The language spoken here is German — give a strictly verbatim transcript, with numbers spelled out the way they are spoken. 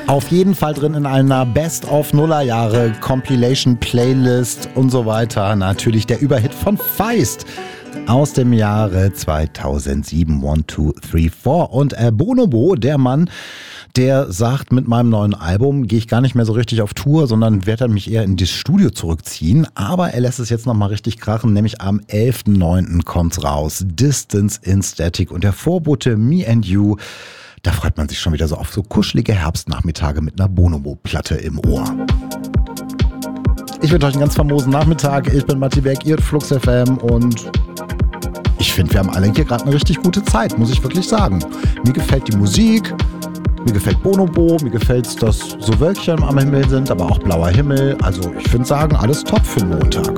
Auf jeden Fall drin in einer Best-of-Nullerjahre Compilation-Playlist und so weiter. Natürlich der Überhit von Feist aus dem Jahre zweitausendsieben. One, two, three, four. Und äh, Bonobo, der Mann, der sagt, mit meinem neuen Album gehe ich gar nicht mehr so richtig auf Tour, sondern werde dann mich eher in das Studio zurückziehen. Aber er lässt es jetzt nochmal richtig krachen, nämlich am elften neunten kommt's raus. Distance in Static und der Vorbote Me and You. Da freut man sich schon wieder so auf so kuschelige Herbstnachmittage mit einer Bonobo-Platte im Ohr. Ich wünsche euch einen ganz famosen Nachmittag. Ich bin Matti Beck, ihr hört Flux F M und ich finde, wir haben alle hier gerade eine richtig gute Zeit, muss ich wirklich sagen. Mir gefällt die Musik, mir gefällt Bonobo, mir gefällt es, dass so Wölkchen am Himmel sind, aber auch blauer Himmel. Also ich finde sagen, alles top für den Montag.